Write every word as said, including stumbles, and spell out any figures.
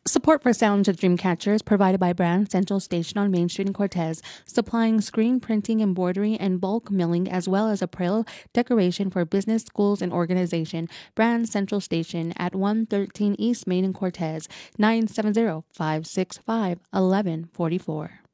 Support for Sounds of Dreamcatcher is provided by Brand Central Station on Main Street in Cortez, supplying screen printing, embroidery, and bulk milling, as well as apparel decoration for business, schools, and organization. Brand Central Station at one thirteen East Main in Cortez, nine seven zero, five six five, one one four four.